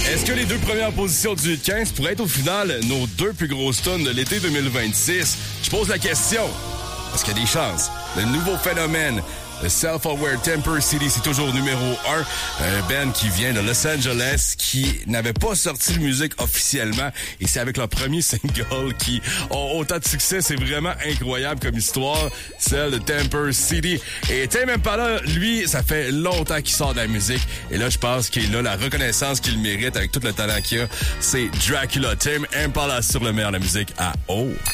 Est-ce que les deux premières positions du Hit 15 pourraient être au final nos deux plus grosses tunes de l'été 2026? Je pose la question. Est-ce qu'il y a des chances? Le nouveau phénomène, le Self-Aware Temper City, c'est toujours numéro 1. Un band qui vient de Los Angeles, qui n'avait pas sorti de musique officiellement. Et c'est avec leur premier single qui ont autant de succès. C'est vraiment incroyable comme histoire, celle de Temper City. Et Tame Impala, lui, ça fait longtemps qu'il sort de la musique. Et là, je pense qu'il a la reconnaissance qu'il mérite avec tout le talent qu'il a. C'est Dracula. Tame Impala sur le meilleur de la musique à O.